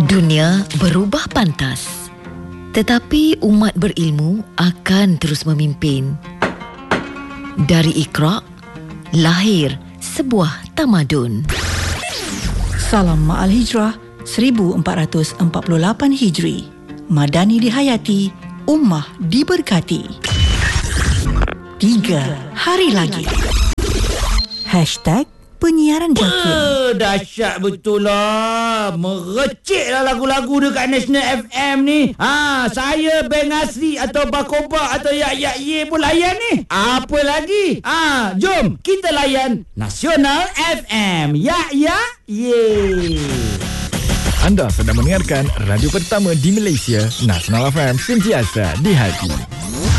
Dunia berubah pantas, tetapi umat berilmu akan terus memimpin. Dari Iqra, lahir sebuah tamadun. Salam Ma'al Hijrah 1448 Hijri. Madani dihayati, ummah diberkati. 3 hari lagi. #penyiaran Jakir. Dahsyat betul lah. Mereciklah lagu-lagu dekat National FM ni. Saya Beng Asri atau Bakoba atau Yak Ye pun layan ni. Apa lagi? Jom kita layan Nasional FM. Yak Ye. Anda sedang mendengarkan radio pertama di Malaysia, Nasional FM, sentiasa di hati.